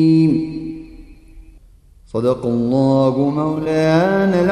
صدق الله مولانا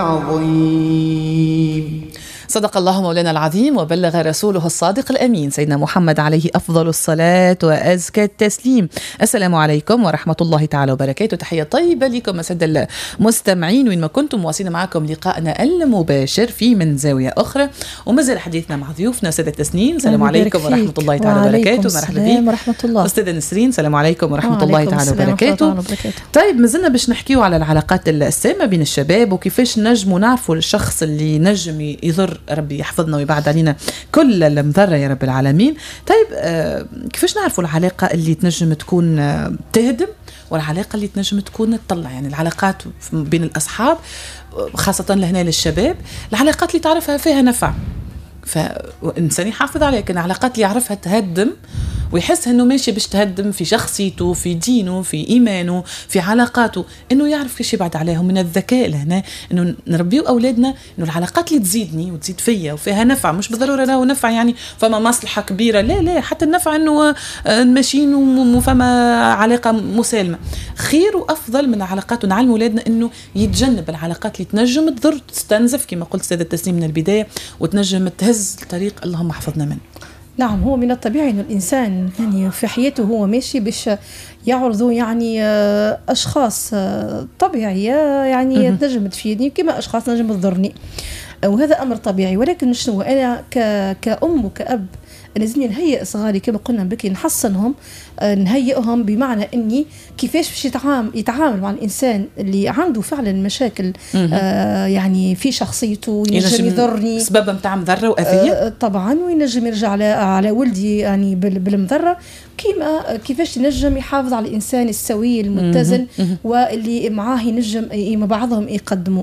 العظيم. صدق الله مولانا العظيم وبلغ رسوله الصادق الأمين سيدنا محمد عليه أفضل الصلاة وأزكى التسليم. السلام عليكم ورحمة الله تعالى وبركاته. تحية طيبة لكم أسد المستمعين وين ما كنتم، واصلين معكم لقاءنا المباشر في من زاوية أخرى، ومازال حديثنا مع ضيوفنا أستاذة تسنيم. السلام عليكم ورحمة الله تعالى وبركاته. مرحبا بك ورحمة الله. أستاذة نسرين السلام عليكم ورحمة الله تعالى وبركاته. طيب مازلنا باش نحكيو على العلاقات السامة بين الشباب وكيفاش نجموا نعرفوا الشخص اللي نجم يضر، ربي يحفظنا ويبعد علينا كل المضرة يا رب العالمين. طيب كيفاش نعرفوا العلاقة اللي تنجم تكون تهدم والعلاقة اللي تنجم تكون تطلع؟ يعني العلاقات بين الأصحاب خاصة لهنا للشباب، العلاقات اللي تعرفها فيها نفع فإنسان يحافظ عليها، لكن العلاقات اللي يعرفها تهدم ويحس انه ماشي باش تهدم في شخصيته، في دينه، في ايمانه، في علاقاته، انه يعرف كيفاش يبعد عليهم. من الذكاء لهنا انه نربيو اولادنا انه العلاقات اللي تزيدني وتزيد فيا وفيها نفع، مش بالضروره انه نفع يعني فما مصلحه كبيره، لا حتى النفع انه ماشيين وفما علاقه مسالمه خير وافضل من العلاقات. ونعلم اولادنا انه يتجنب العلاقات اللي تنجم تضر، تستنزف كما قلت سيدة التسنيم من البدايه، وتنجم تهز الطريق اللهم احفظنا منه. نعم، هو من الطبيعي أن الإنسان يعني في حياته هو ماشي باش يعرضوا يعني أشخاص طبيعية يعني تنجم تفيدني كما أشخاص نجم تضرني، وهذا أمر طبيعي. ولكن شنو أنا كأم وكأب لازمني نهيئ صغاري كما قلنا بكي، نحصنهم نهيئهم بمعنى اني كيفاش باش يتعامل مع الانسان اللي عنده فعلا مشاكل يعني في شخصيته، ينجم يضرني سبب نتاع مضره واذيه طبعا، وينجم يرجع على ولدي يعني بالمضره، كيفاش ينجم يحافظ على الانسان السوي المتزن واللي معاه ينجم بعضهم يقدموا.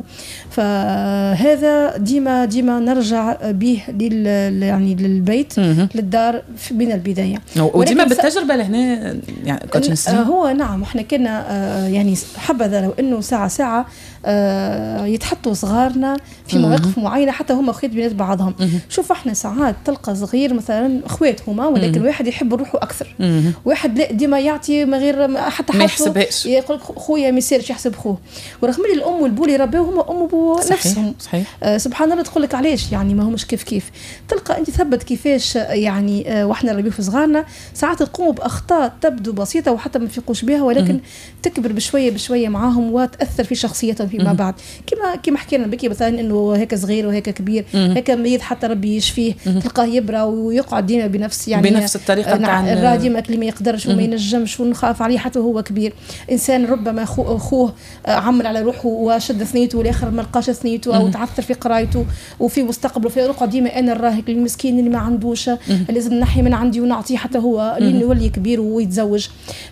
فهذا ديما نرجع به يعني للبيت للدار من البدايه، وديما بالتجربه لهنا يعني هو نعم. احنا كنا يعني حبذا لو انه ساعه يتحطوا صغارنا في مواقف معينه حتى هم اخوات بنات بعضهم. شوف احنا ساعات تلقى صغير مثلا اخوات هما، ولكن واحد يحب روحه اكثر، واحد لا ديما يعطي من غير حتى ما يحسبهاش، يقول خويا ما يصيرش يحسب خوه، ورغم ان الام والبو اللي رباو هما ام وبو نفسهم. صحيح. سبحان الله، تقول لك علاش يعني ما همش كيف تلقى انت ثبت كيفاش يعني واحنا نربيو في صغارنا ساعات تقوم باخطاء تبدو بسيطه وحتى ما يفيقوش بها، ولكن تكبر بشويه معاهم وتاثر في شخصيتهم فيما بعد. كما حكينا بكي مثلا انه هيك صغير وهيك كبير، هيك مريض حتى ربي يشفيه، تلقاه يبرى ويقعد ديما بنفس يعني بنفس الطريقه نتاع ديما اللي ما يقدرش وما ينجمش ونخاف عليه حتى هو كبير. انسان ربما اخوه عمل على روحه وشد ثنيته والاخر ما لقاش ثنيته او تعثر في قرايته وفي مستقبله، فيقعد ديما انا الراهق المسكين اللي ما عندوش لازم نحي من عندي ونعطيه حتى هو لين يولي كبير ويتزوج.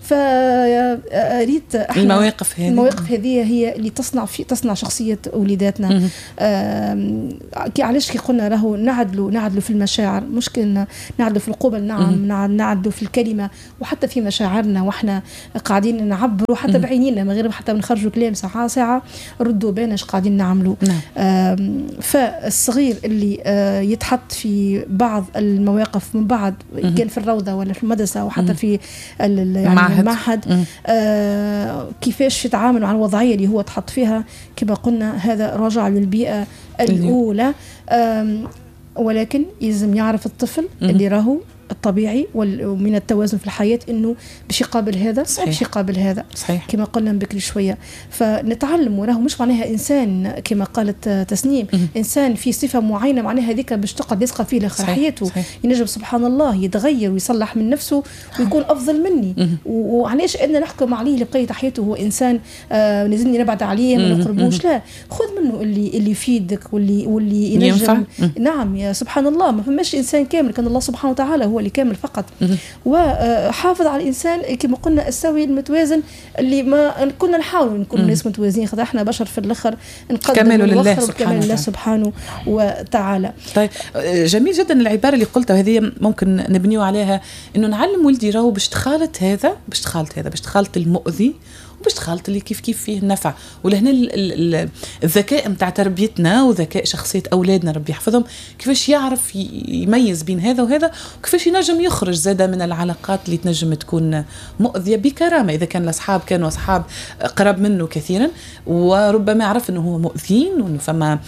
فريت المواقف هذه هي اللي تصنع شخصيه وليداتنا. علاش كي قلنا راهو نعدلوا في المشاعر، مشكلنا نعدلوا في القبل، نعم نعدلوا في الكلمه وحتى في مشاعرنا واحنا قاعدين نعبروا حتى بعينينا من غير حتى نخرجوا كلام ساعه ردوا بين ايش قاعدين نعملوا. فالصغير اللي يتحط في بعض المواقف من بعد كان في الروضه ولا في المدرسه وحتى في يعني المعهد كيفاش يتعامل مع الوضعيه اللي هو تحط فيها، كما قلنا هذا راجع للبيئه الاولى. ولكن يلزم يعرف الطفل اللي راهو الطبيعي ومن التوازن في الحياة انه باش يقابل هذا باش يقابل هذا. صحيح. كما قلنا بكري شوية، فنتعلم وراه مش معناها انسان كما قالت تسنيم انسان في صفة معينة معناها هذيك باش تقعد يسقى فيه لاخر حياته. ينجم سبحان الله يتغير ويصلح من نفسه ويكون افضل مني. وعلاش ان نحكم عليه لبقية حياته هو انسان لازمني نبعد عليه ما نقربوش؟ لا، خذ منه اللي يفيدك واللي ينجم. نعم يا سبحان الله، ما فماش انسان كامل، كان الله سبحانه وتعالى هو اللي كامل فقط. وحافظ على الانسان كما قلنا السوي المتوازن اللي ما كنا نحاول نكون ناس متوازنين، خاطر احنا بشر في الاخر نقدم لله سبحانه وتعالى. طيب جميل جدا العباره اللي قلتها، وهذه ممكن نبنيو عليها انه نعلم ولدي راهو باش تخالط هذا باش تخالط المؤذي باش تخلط اللي كيف فيه النفع. ولهنا الذكاء متاع تربيتنا وذكاء شخصية أولادنا ربي يحفظهم، كيفاش يعرف يميز بين هذا وهذا، وكيفاش ينجم يخرج زادة من العلاقات اللي تنجم تكون مؤذية بكرامة. إذا كان الأصحاب كانوا أصحاب قرب منه كثيرا وربما عرف أنه هو مؤذين وأنه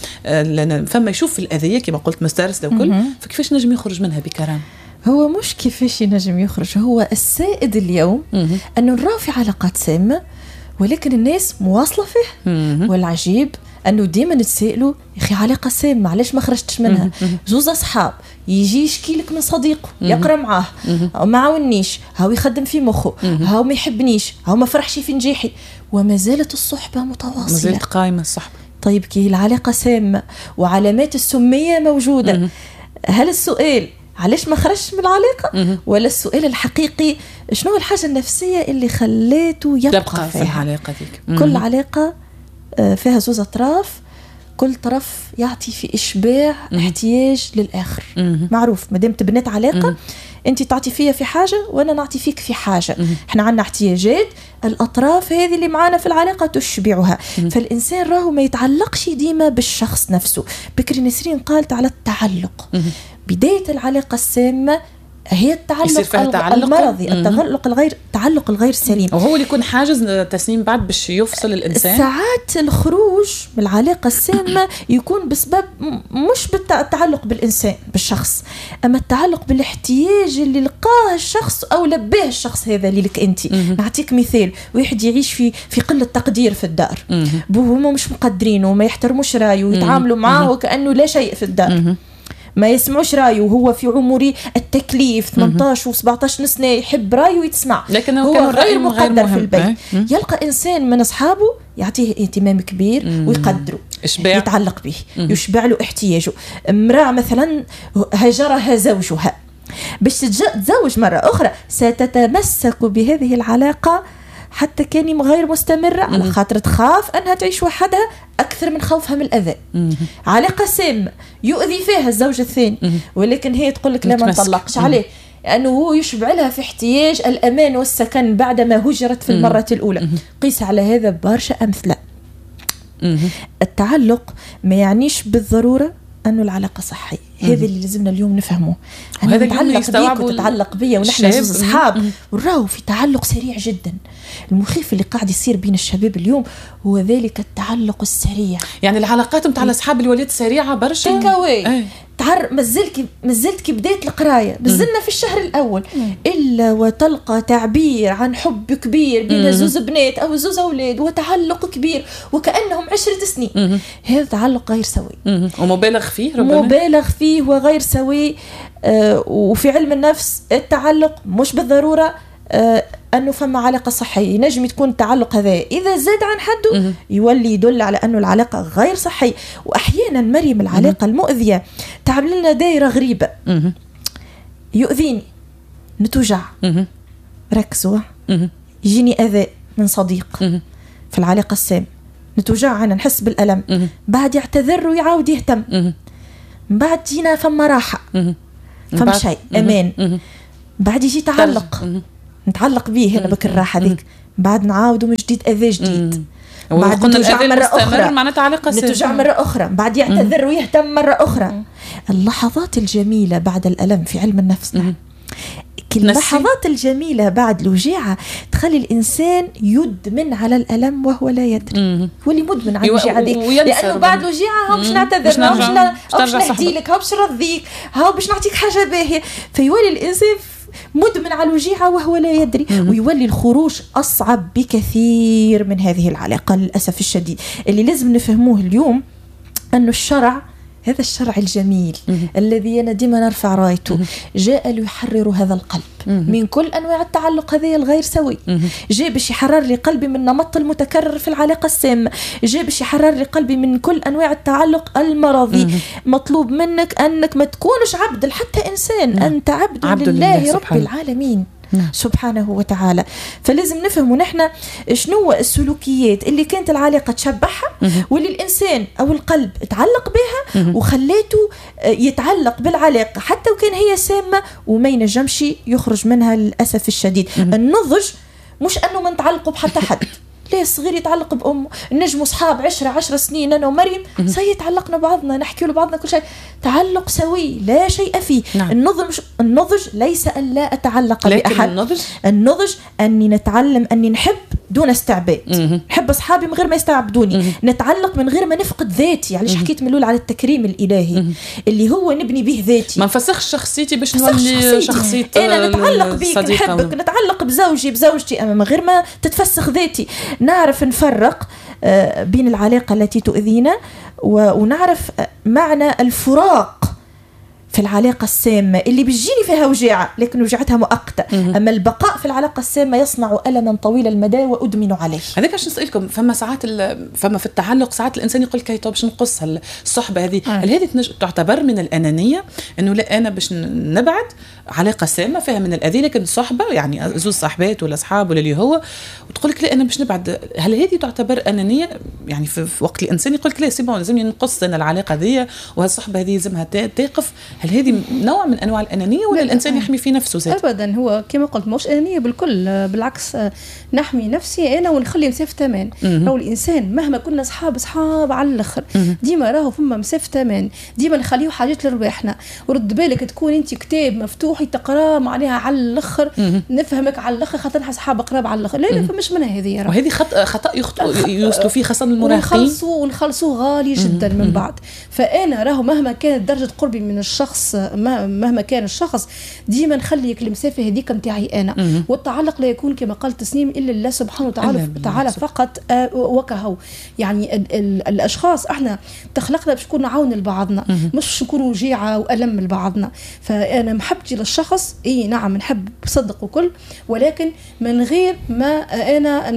فما يشوف في الأذية كما قلت مسترس وكل، فكيفاش نجم يخرج منها بكرامة؟ هو مش كيفاش ينجم يخرج، هو السائد اليوم أنه نراه في علاقات سامة ولكن الناس مواصلة فيه. والعجيب أنه ديما نتسائلوا يا أخي علاقة سامة علاش ما خرجتش منها؟ زوز أصحاب يجي يشكي لك من صديقه يقرأ معاه أو ما عاونيش، هاو يخدم في مخه، هاو ما يحبنيش، هاو ما فرحش في نجاحي، وما زالت الصحبة متواصلة، ما زالت قائمة الصحبة. طيب كي العلاقة سامة وعلامات السمية موجودة، هل السؤال علاش ما خرجش من العلاقة؟ ولا السؤال الحقيقي شنو الحاجة النفسية اللي خلاته يبقى في العلاقة ديك؟ كل علاقة فيها زوز أطراف، كل طرف يعطي في إشباع احتياج للآخر. معروف مادام تبنت علاقة أنت تعطي فيها في حاجة وأنا نعطي فيك في حاجة، احنا عندنا احتياجات، الأطراف هذه اللي معانا في العلاقة تشبعها. فالإنسان راهو ما يتعلقش ديما بالشخص نفسه. بكري نسرين قالت على التعلق. بداية العلاقة السامة هي التعلق المرضي، التعلق الغير سليم، وهو اللي يكون حاجز تسنيم بعد باش يفصل الإنسان. ساعات الخروج من العلاقة السامة يكون بسبب مش بالتعلق بالإنسان بالشخص، أما التعلق بالاحتياج اللي لقاه الشخص أو لباه الشخص هذا اللي لك أنت. نعطيك مثال، واحد يعيش في قلة تقدير في الدار، بوهما مش مقدرينه وما يحترموش رايه ويتعاملوا معه وكأنه لا شيء في الدار، ما يسمعوش رايه، وهو في عمر التكليف 18 و17 سنة يحب رايه ويتسمع، لكن هو غير مقدر في البيت. يلقى إنسان من أصحابه يعطيه اهتمام كبير ويقدره، يتعلق به، يشبع له احتياجه. امرأة مثلا هجرها زوجها باش تتزوج مرة أخرى، ستتمسك بهذه العلاقة حتى كان غير مستمرة على خاطر تخاف أنها تعيش وحدها أكثر من خوفها من الأذى. علاقة سامة يؤذي فيها الزوج الثاني، ولكن هي تقول لك لا ما نطلقش عليه، لأنه هو يشبع لها في احتياج الأمان والسكن بعدما هجرت في المرة الأولى. قيس على هذا برشا أمثلة. التعلق ما يعنيش بالضرورة أنه العلاقة صحية. هذا اللي لازمنا اليوم نفهمه. أنا نتعلق بيك وتتعلق بيا ونحن زوز أصحاب، ونراو في تعلق سريع جدا. المخيف اللي قاعد يصير بين الشباب اليوم هو ذلك التعلق السريع. يعني العلاقات متاع الأصحاب الوليد سريعة برشا. مازلت كي بداية القراية، مازلنا في الشهر الأول إلا وتلقى تعبير عن حب كبير بين زوز بنات أو زوز أولاد، وتعلق كبير وكأنهم 10 سنين. هذا تعلق غير سوي ومبالغ فيه، ربما مبالغ فيه وغير سوي. وفي علم النفس التعلق مش بالضرورة أنه فما علاقة صحية. ينجم تكون التعلق هذا إذا زاد عن حده يولي يدل على أنه العلاقة غير صحية. وأحيانا مريم العلاقة المؤذية تعمل لنا دائرة غريبة. يؤذيني نتوجع، ركزوا، يجيني أذى من صديق في العلاقة السامة، نتوجع، أنا نحس بالألم، بعد يعتذر ويعاود يهتم، بعد جينا فما راحة، فما شيء أمان، بعد يجي تعلق، نتعلق به هنا بك الراحة ذيك، بعد نعاود من جديد أذى جديد، بعد نتوجع مرة أخرى، نتوجع مرة أخرى، بعد يعتذر ويهتم مرة أخرى. اللحظات الجميلة بعد الألم في علم النفس، اللحظات الجميلة بعد الوجيعة تخلي الإنسان يدمن على الألم وهو لا يدري. واللي مدمن على الوجيعة ذيك، لأنه بعد الوجيعة هاو باش نعتذر، هاو باش نهديلك، هاو باش نرضيك، هاو باش نعطيك حاجة باهية، فيولي الإنسان مدمن على الوجيعة وهو لا يدري. ويولي الخروج أصعب بكثير من هذه العلاقة للأسف الشديد. اللي لازم نفهموه اليوم أنه الشرع، هذا الشرع الجميل الذي أنا ديما نرفع رايته، جاء ليحرر هذا القلب من كل أنواع التعلق هذه الغير سوي. جاء باش يحرر لي قلبي من نمط المتكرر في العلاقة السامة، جاء باش يحرر لي قلبي من كل أنواع التعلق المرضي. مطلوب منك أنك ما تكونش عبد حتى إنسان، أنت عبد لله رب العالمين سبحانه وتعالى. فلازم نفهم نحن شنو السلوكيات اللي كانت العلاقة تشبعها، واللي الإنسان أو القلب تعلق بها وخليته يتعلق بالعلاقة حتى وكان هي سامة وما ينجمش يخرج منها للأسف الشديد. النضج مش أنه ما نتعلقوا بحتى حد، ليه الصغير يتعلق بأمه، نجموا صحاب 10 سنين أنا ومريم سيتعلقنا بعضنا، نحكي له بعضنا كل شيء، تعلق سوي لا شيء فيه. نعم. النضج ليس أن لا أتعلق بأحد، النضج أني نتعلم أني نحب دون استعباد، نحب أصحابي من غير ما يستعبدوني، نتعلق من غير ما نفقد ذاتي. يعني حكيت من الأول على التكريم الإلهي اللي هو نبني به ذاتي، ما نفسخش شخصيتي باش نولي شخصية أنا نتعلق بيك، نحبك، نتعلق بزوجتي أما من غير ما تتفسخ ذاتي. نعرف نفرق بين العلاقة التي تؤذينا ونعرف معنى الفراق في العلاقة السامة اللي بيجيني فيها وجاعة لكن وجعتها مؤقتة. أما البقاء في العلاقة السامة يصنع ألما طويل المدى وأدمن عليه. هذاك عشان نسألكم، فما ساعات فما في التعلق ساعات الإنسان يقول كي باش نقص الصحبة هذه، هل هذه تعتبر من الأنانية؟ إنه لا أنا باش نبعد علاقة سامة فيها من الأذى، لكن صحبة يعني زوج صاحبات ولا أصحاب ولا اللي هو، وتقول لك لا أنا باش نبعد، هل هذه تعتبر أنانية؟ يعني في وقت الإنسان يقول لك لا سيبون لازم نقص أنا العلاقة ذي وهالصحبة هذه لازمها تقف، هل هذه نوع من أنواع الأنانية ولا الإنسان يحمي في نفسه ذات؟ أبدا، هو كما قلت مش أنانية بالكل، بالعكس نحمي نفسي أنا ونخلي مسافة أمان. راهو الإنسان مهما كنا أصحاب على الآخر ديما راهو فما مسافة أمان، ديما نخليه حاجات لرواحنا. ورد بالك تكون أنت كتاب مفتوح تقرأ معناها على الآخر، نفهمك على الآخر خاطر نحس صحاب قراب على الآخر، لا فمش منها هذه. وهذه خطأ يوصلوا فيه خاصة المراهقين، ونخلصوه غالي جدا من بعد. فأنا راهو مهما كانت درجة قربي من الشخص، مهما كان الشخص، ديما نخليك المسافة هذيك متاعي أنا. والتعلق لا يكون كما قال تسنيم إلا الله سبحانه وتعالى فقط وكهو. يعني الأشخاص احنا تخلقنا باش نكون نعاون لبعضنا، مش باش نكونوا وجيعة وألم لبعضنا. فأنا محبتي للشخص نعم نحب بصدق وكل، ولكن من غير ما أنا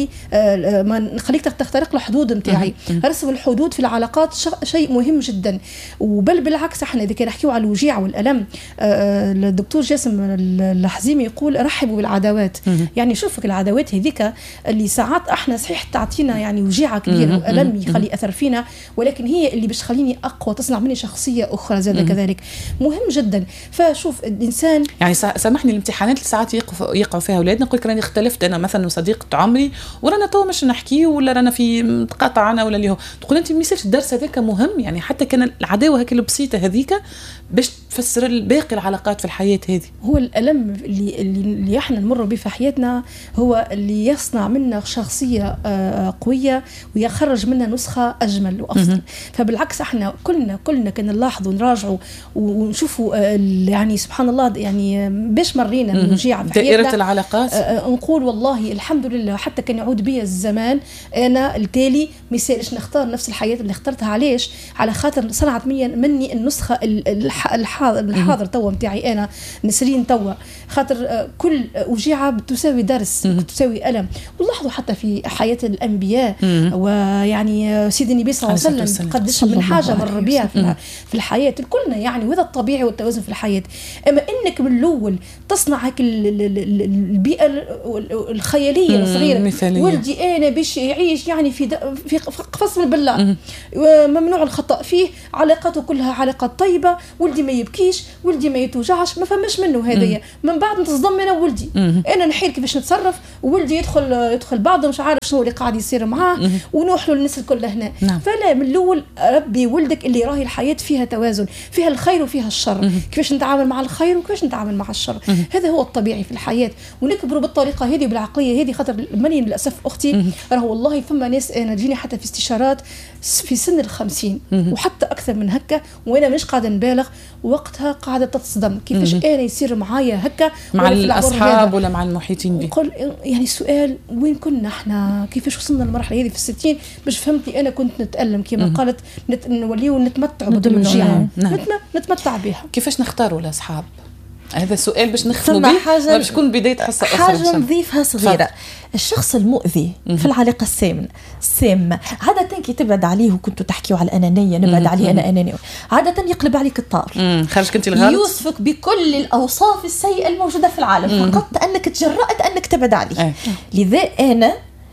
ما نخليك تخترق الحدود متاعي. رسم الحدود في العلاقات شيء مهم جدا. وبل بالعكس احنا إذا كان نحكيو على الوجيع والألم، الدكتور جاسم الحزيمي يقول رحبوا بالعداوات. يعني شوفك العداوات هذيك اللي ساعات احنا صحيح تعطينا يعني وجيعة كبيرة وألم يخلي أثر فينا، ولكن هي اللي باش تخليني أقوى، تصنع مني شخصية أخرى زاد كذلك، مهم جدا. فشوف الإنسان يعني سامحني، الامتحانات اللي ساعات يقعوا فيها أولادنا، نقول لك راني اختلفت أنا مثلا وصديقة عمري ورانا تو مش نحكي ولا رانا في متقاطع أنا ولا اللي هو، تقول أنت ميسالش الدرس هذاك مهم، يعني حتى كان العداوة هكذا البسيطة هذيك باش تفسر باقي العلاقات في الحياة هذه. هو الألم اللي احنا نمر به في حياتنا هو اللي يصنع منا شخصية قوية ويخرج منا نسخة أجمل وأفضل. فبالعكس احنا كلنا كنا نلاحظوا ونراجعوا ونشوفوا يعني سبحان الله، يعني باش مرينا من وجيعة في حياتنا دائرة العلاقات، نقول والله الحمد لله حتى كان يعود بي الزمان أنا التالي ميسالش نختار نفس الحياة اللي اخترتها. علاش؟ على خاطر صنعت مني النسخة الحاضر توا متاعي أنا نسرين توا، خاطر كل وجيعة تساوي درس، تساوي ألم. ولاحظوا حتى في حياة الأنبياء ويعني سيدنا النبي صلى الله عليه وسلم قدش من حاجة مر بها في الحياة كلنا يعني، وهذا الطبيعي والتوازن في الحياة. أما إنك من الأول تصنع هيك البيئة الخيالية الصغيرة، ولدي أنا باش يعيش يعني في قفص من بالله، ممنوع الخطأ فيه، علاقاته كلها علاقات طيبة، ولدي ما يبكيش، ولدي ما يتوجعش، ما فماش منه هذايا. من بعد نتصدم انا وولدي، انا نحير كيفاش نتصرف، وولدي يدخل بعضه مش عارف شنو اللي قاعد يصير معاه، ونوحلوا الناس الكل هنا. فلا من الاول ربي ولدك اللي راهي الحياه فيها توازن، فيها الخير وفيها الشر، كيفاش نتعامل مع الخير وكيفاش نتعامل مع الشر. هذا هو الطبيعي في الحياه، ونكبروا بالطريقه هذه وبالعقليه هذه. خاطر ماني للاسف اختي راه والله فما ناس انا تجيني حتى في استشارات في سن 50 وحتى اكثر من هكا، وانا مش قاعده نبالغ، وقتها قاعده تتصدم كيفاش انا يصير معايا هكا مع الاصحاب ولا مع المحيطين بي. نقول يعني السؤال وين كنا احنا، كيفاش وصلنا للمرحله هذه في 60 باش فهمتي انا كنت نتالم كما قالت نوليو نتمتع بدون الوجيعه، نتمتع بها. كيفاش نختاروا الاصحاب؟ هذا سؤال باش نختموا به، باش تكون بدايه حصه اخرى. حاجه نضيفها صغيره، الشخص المؤذي في العلاقه السامه عاده كي تبعد عليه، وكنتوا تحكيوا على الانانيه، نبعد عليه انا اناني، عاده يقلب عليك الطار، خرجك انت الغلط، يوصفك بكل الاوصاف السيئه الموجوده في العالم، فقط انك تجرأت انك تبعد عليه. لذا انا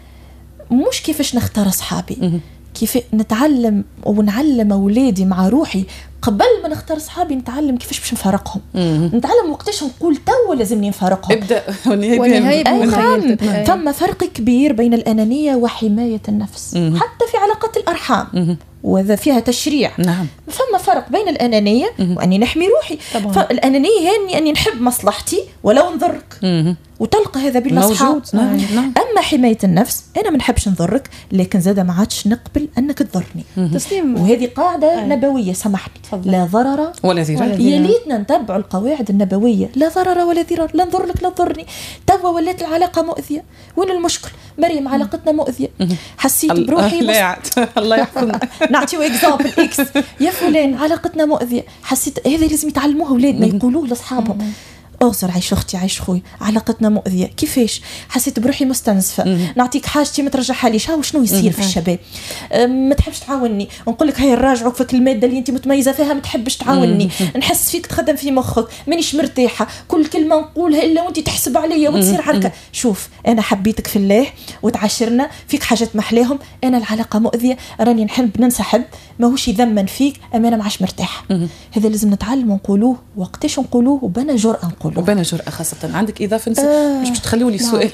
مش كيفاش نختار اصحابي، كيف نتعلم ونعلم اولادي مع روحي قبل ما نختار صحابي نتعلم كيفاش باش نفارقهم، نتعلم وقتاش نقول تو لازمني نفارقهم. ابدا ونهاية ثم فرق كبير بين الأنانية وحماية النفس. حتى في علاقات الأرحام وإذا فيها تشريع. نعم. فما فرق بين الأنانية وأني نحمي روحي. فالأنانية هي أني نحب مصلحتي ولو نضرك، وتلقى هذا بين الأصحاب. نعم. أما حماية النفس أنا ما نحبش نضرك، لكن زاد ما عادش نقبل أنك تضرني. تسليم. وهذه قاعدة نبوية سمحت، لا ضرر ولا ضرار. يا ليتنا نتبع القواعد النبوية، لا ضرر ولا ضرار، لا نضر لك لا تضرني. توا ولات العلاقة مؤذية. وين المشكل؟ مريم علاقتنا مؤذية، حسيت بروحي الله يحفظنا. نعطيو اكزامبل اكس، يا فلان علاقتنا مؤذية، حسيت هذا لازم يتعلموه اولادنا يقولوه لاصحابهم. أغزر عيش أختي عيش خوي علاقتنا مؤذية. كيفاش؟ حسيت بروحي مستنزفة، نعطيك حاجتي ما ترجعها لي. شنو يصير في الشباب؟ ما تحبش تعاوني، ونقول لك هيا نراجعوك فيك المادة اللي أنت متميزة فيها ما تحبش تعاوني، نحس فيك تخدم في مخك، مانيش مرتاحة، كل كلمة نقولها إلا وأنت تحسب عليا وتصير هكا. شوف أنا حبيتك في الله وتعاشرنا فيك حاجات محلاهم، أنا العلاقة مؤذية، راني نحب ننسحب، ماهوش يذمن فيك، أما أنا ما عادش مرتاحة. هذا لازم نتعلم ونقولوه، وقتاش نقولوه وبنا جرأة نقولوه. وبنا جرأة خاصة. عندك إضافة مش تخليوا لي سؤال؟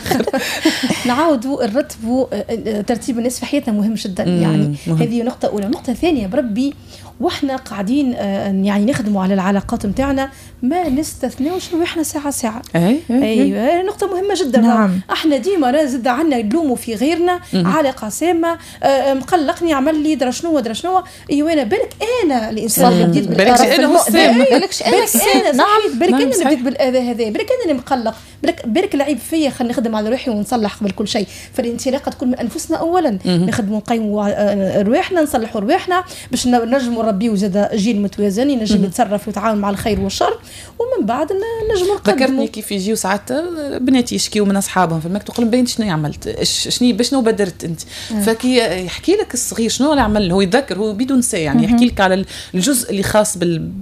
نعاودوا نرتبوا ترتيب الناس في حياتنا مهم جدا. يعني هذه نقطة أولى. نقطة ثانية بربي واحنا قاعدين يعني نخدموا على العلاقات متاعنا ما نستثناوش روحنا ساعة. أيوة نقطة مهمة جدا. نعم. احنا ديما رازد عنا نلوموا في غيرنا، علاقة سامة مقلقني عمل لي درا شنو. ايوه انا بالك انا الانسان اللي بديت بالك انا هو السام، بالك انا صحيت، بالك انا اللي بديت بالاذى هذا، بالك انا اللي مقلق، بالك العيب فيا. خلينا نخدم على روحي ونصلح قبل كل شيء. فالانطلاقه تكون من انفسنا اولا، نخدموا نقيموا رواحنا، نصلحوا رواحنا باش نجموا نربيو زاد جيل متوازن ينجم يتصرف ويتعاون مع الخير والشر، ومن بعد نجموا نقدموا. ذكرتني كيف يجيو ساعات بناتي يشكيوا من اصحابهم في المكتب، تقول بين شنو عملت، شنو بدرت انت. فكي يحكي لك الصغير شنو اللي عمل، هو يتذكر، هو بدون ساعه يعني يحكي لك على الجزء اللي خاص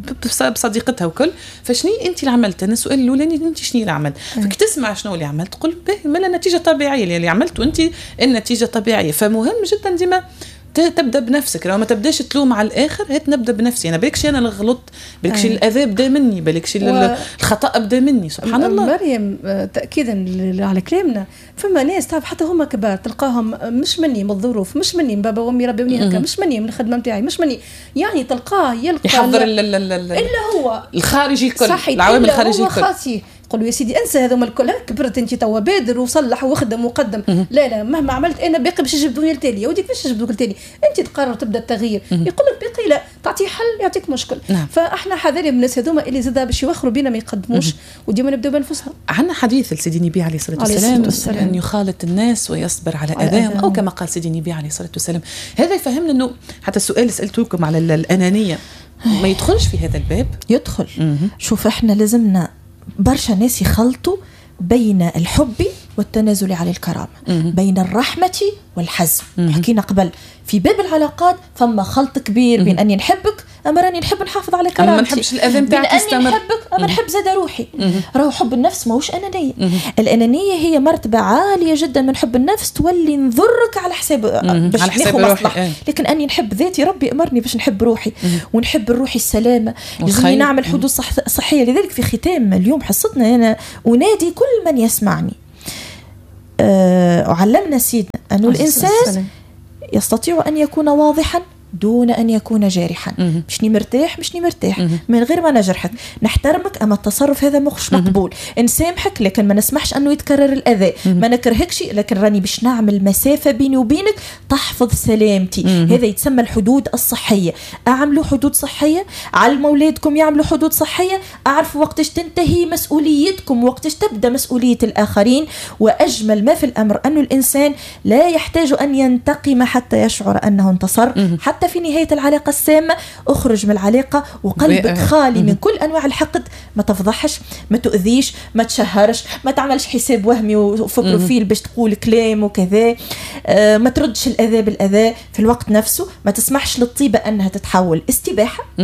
بصديقتها وكل. فشني انت اللي عملت؟ انا السؤال الاولاني انت شنو اللي عملت؟ فك تسمع شنو اللي عملت تقول به ما النتيجه طبيعيه اللي عملته انت، النتيجه طبيعيه. فمهم جدا ديما تبدا بنفسك، لو ما تبداش تلوم على الاخر، هات نبدا بنفسي. انا بالكش انا اللي غلطت، بالكش الأذى بدا مني، بالكش الخطا بدا مني. سبحان الله. مريم تاكيدا على كلامنا، فما ناس تعرف حتى هما كبار تلقاهم مش مني من الظروف، مش مني من بابا وامي ربوني هكا، مش مني من الخدمه نتاعي، مش مني يعني تلقاه يلقى يحضر الا هو الخارجي الكل، العوامل الخارجيه الكل. قولوا يا سيدي انسى هذوما الكل، كبرت انت توا بادر وصلح وخدم وقدم. لا مهما عملت انا باقي باش يجبدوني التالي. وديك باش يجبدوك التالي؟ انت تقرر تبدا التغيير. يقول لك باقي لا تعطيه حل يعطيك مشكل. نعم. فاحنا حذاري من الناس هذوما اللي زاد باش يوخروا بينا ما يقدموش، وديما نبداو بانفسنا. عندنا حديث لسيدي النبي عليه الصلاه والسلام ان يخالط الناس ويصبر على اذاهم، او كما قال سيدي النبي عليه الصلاه والسلام. هذا يفهمنا انه حتى السؤال اللي سالتوكم على الانانيه ما يدخلش في هذا الباب. يدخل. شوف احنا لازمنا برشا ناس يخلطوا بين الحب والتنازل على الكرامة، بين الرحمة والحزم. حكينا قبل في باب العلاقات فما خلط كبير بين أني نحبك أما راني نحب نحافظ على كرامتي، ما نحبش الأذى نتاعك يستمر، أني نحبك أما نحب زاد روحي. راهو حب النفس ماهوش أنانية. الأنانية هي مرتبة عالية جدا من حب النفس، تولي نضرك على حساب باش ناخذ مصلحة. لكن أني نحب ذاتي، ربي أمرني باش نحب روحي ونحب الروحي السلامة، لازمني نعمل حدود صحية. لذلك في ختام اليوم حصتنا أنا أنادي كل من يسمعني، علمنا سيدنا أن الإنسان يستطيع أن يكون واضحا دون أن يكون جارحا. مشني مرتاح من غير ما نجرحك، نحترمك أما التصرف هذا مش مقبول، نسامحك لكن ما نسمحش أنه يتكرر الأذى، ما نكرهكش لكن راني باش نعمل مسافة بيني وبينك تحفظ سلامتي. هذا يتسمى الحدود الصحية. أعملوا حدود صحية، علموا أولادكم يعملوا حدود صحية، أعرفوا وقتش تنتهي مسؤوليتكم وقتش تبدأ مسؤولية الآخرين. وأجمل ما في الأمر أن الإنسان لا يحتاج أن ينتقم حتى يشعر أنه انتصر. حتى في نهاية العلاقة السامة اخرج من العلاقة وقلبك خالي من كل أنواع الحقد. ما تفضحش، ما تؤذيش، ما تشهرش، ما تعملش حساب وهمي وبروفيل باش تقول كلام وكذا، ما تردش الأذى بالأذى في الوقت نفسه، ما تسمحش للطيبة أنها تتحول استباحة.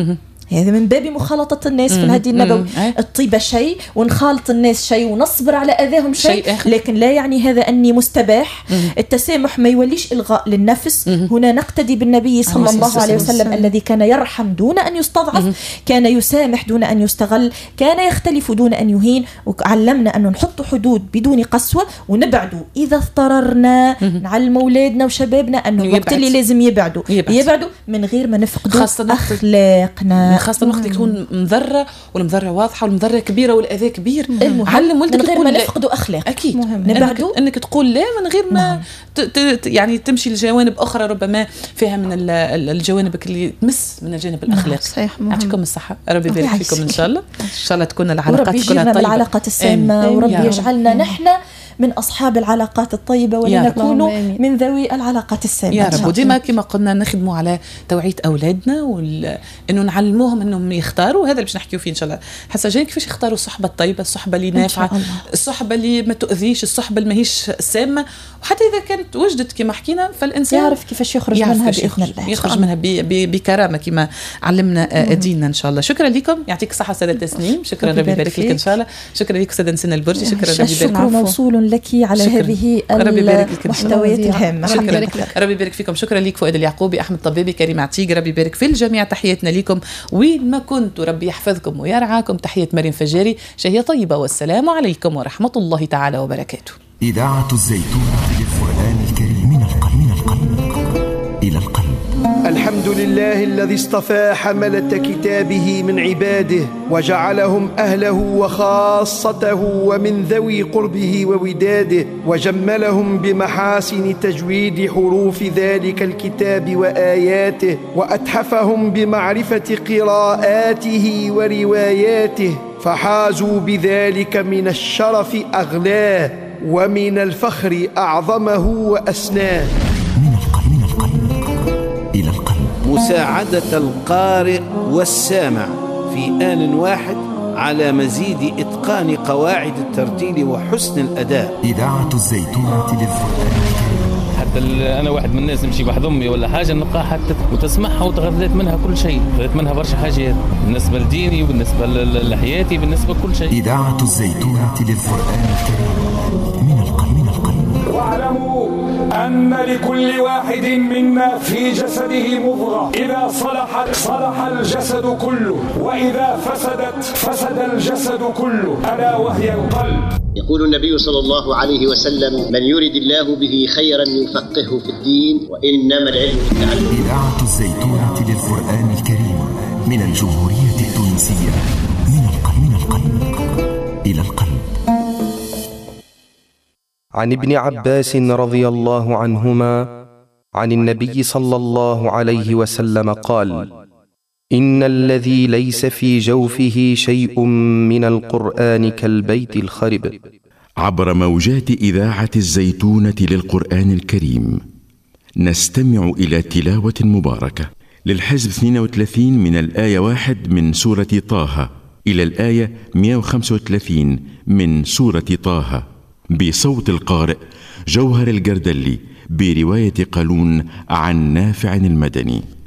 هذا من باب مخالطة الناس في الهدي النبوي. الطيبة شيء ونخالط الناس شيء ونصبر على أذاهم شيء، لكن لا يعني هذا أني مستباح. التسامح ما يوليش إلغاء للنفس. هنا نقتدي بالنبي صلى الله عليه وسلم الذي كان يرحم دون أن يستضعف، كان يسامح دون أن يستغل، كان يختلف دون أن يهين، وعلمنا أن نحط حدود بدون قسوة ونبعدوا إذا اضطررنا. نعلم أولادنا وشبابنا أنه الوقت اللي لازم يبعدوا من غير ما نفقدوا أخلاقنا، خاصة وقت يكون مضرة والمضرة واضحة والمضرة كبيرة والأذى كبير. علم ولدك من غير ما نفقدوا أخلاق. أكيد نبعدوا أنك تقول لا من غير ما يعني تمشي لجوانب أخرى ربما فيها من الجوانب اللي تمس من الجانب الأخلاقي. يعطيكم الصحة، ربي يبارك فيكم إن شاء الله. إن شاء الله تكون العلاقات كلها طيبة، العلاقات السامة، وربي يجعلنا نحن من أصحاب العلاقات الطيبة ولنكون من ذوي العلاقات السامة يا رب. وديما كما قلنا نخدموا على توعية أولادنا إنه نعلموهم إنهم يختاروا. هذا اللي باش نحكيو فيه إن شاء الله حسا جاي، كيفاش يختاروا الصحبة الطيبة، الصحبة اللي نافعة، الصحبة اللي ما تؤذيش، الصحبة اللي ماهيش سامة. وحتى إذا كانت وجدت كما حكينا فالإنسان يعرف كيفاش يخرج منها بإذن الله، يخرج منها بكرامة كما علمنا ديننا إن شاء الله. شكرا لكم، يعطيك الصحة سادة تسنيم. شكرا، ربي يبارك فيك إن شاء الله. شكرا لك سادة نسنا البرجي. شكرا، ربي يبارك. الشكر موصول لك على هذه المحتويات الهامة. شكرا، ربي يبارك فيكم. شكرا لك فؤاد اليعقوبي، أحمد طبيبي، كريم عتيق، ربي يبارك في الجميع. تحياتنا لكم وين ما كنتوا، ربي يحفظكم ويرعاكم. تحية مريم فجاري، شهية طيبة، والسلام عليكم ورحمة الله تعالى وبركاته. إذاعة الزيتون للقرآن الكريم، من القلب إلى القلب. الحمد لله الذي اصطفى حملة كتابه من عباده وجعلهم أهله وخاصته ومن ذوي قربه ووداده، وجملهم بمحاسن تجويد حروف ذلك الكتاب وآياته، وأتحفهم بمعرفة قراءاته ورواياته، فحازوا بذلك من الشرف أغلاه ومن الفخر أعظمه وأسناه. من القلب إلى القلب. مساعدة القارئ والسامع في آن واحد على مزيد إتقان قواعد الترتيل وحسن الأداء. إذاعة الزيتونة للقرآن. حتى أنا واحد من الناس نمشي واحد أمي ولا حاجة نلقاها حتى وتسمعها وتغذيت منها كل شيء، غذيت منها برشا حاجات بالنسبة لديني وبالنسبة لحياتي بالنسبة لكل شيء. إذاعة الزيتونة للقرآن الكريم، من القلب. واعلموا أن لكل واحد منا في جسده مضغة، إذا صلحت صلح الجسد كله، وإذا فسدت فسد الجسد كله، ألا وهي القلب. يقول النبي صلى الله عليه وسلم: من يرد الله به خيرا يفقهه في الدين، وإنما العلم بالتعلم. إذاعة الزيتونة للقرآن الكريم من الجمهورية التونسية، من القلب إلى القلب. عن ابن عباس رضي الله عنهما عن النبي صلى الله عليه وسلم قال: إن الذي ليس في جوفه شيء من القرآن كالبيت الخرب. عبر موجات إذاعة الزيتونة للقرآن الكريم نستمع إلى تلاوة مباركة للحزب 32 من الآية 1 من سورة طه إلى الآية 135 من سورة طه، بصوت القارئ جوهر الجردلي، برواية قالون عن نافع المدني.